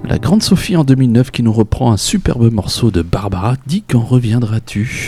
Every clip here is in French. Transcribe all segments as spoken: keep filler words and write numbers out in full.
La grande Sophie en deux mille neuf qui nous reprend un superbe morceau de Barbara. Dis quand reviendras-tu ?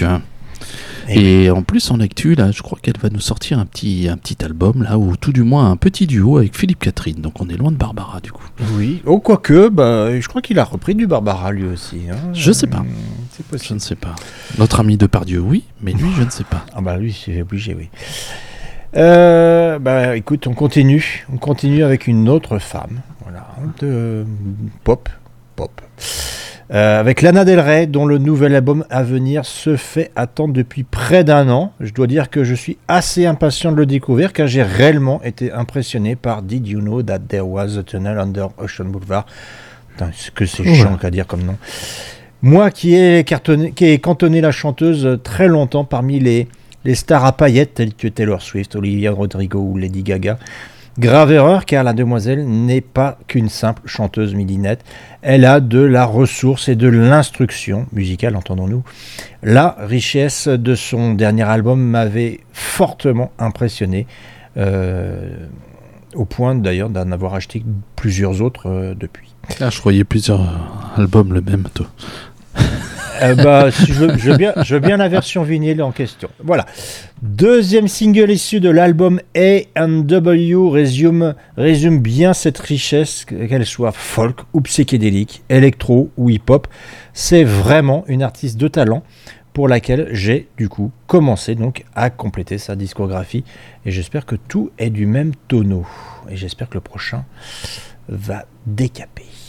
Et, Et en plus en actu, là, je crois qu'elle va nous sortir un petit, un petit album, là, ou tout du moins un petit duo avec Philippe Catherine. Donc on est loin de Barbara, du coup. Oui, oh, quoique, bah, je crois qu'il a repris du Barbara lui aussi. Hein. Je sais pas. C'est possible. Je ne sais pas. Notre ami Depardieu, oui, mais lui, je ne sais pas. Ah bah lui, c'est obligé, oui. Euh, bah écoute, on continue. On continue avec une autre femme, voilà, de pop, pop. Euh, avec Lana Del Rey, dont le nouvel album à venir se fait attendre depuis près d'un an. Je dois dire que je suis assez impatient de le découvrir, car j'ai réellement été impressionné par Did You Know That There Was a Tunnel Under Ocean Boulevard. Putain, ce que c'est chiant qu'à dire comme nom. Moi qui ai, cartonné, qui ai cantonné la chanteuse très longtemps parmi les, les stars à paillettes telles que Taylor Swift, Olivia Rodrigo ou Lady Gaga. Grave erreur, car la demoiselle n'est pas qu'une simple chanteuse midinette. Elle a de la ressource et de l'instruction musicale, entendons-nous. La richesse de son dernier album m'avait fortement impressionné, euh, au point d'ailleurs d'en avoir acheté plusieurs autres euh, depuis. Ah, je croyais plusieurs albums le même, toi. Euh, bah, si je, veux, je, veux bien, je veux bien la version vinyle en question. Voilà. Deuxième single issu de l'album A and W résume, résume bien cette richesse, qu'elle soit folk ou psychédélique, électro ou hip-hop. C'est vraiment une artiste de talent pour laquelle j'ai du coup commencé donc à compléter sa discographie. Et j'espère que tout est du même tonneau. Et j'espère que le prochain va décaper.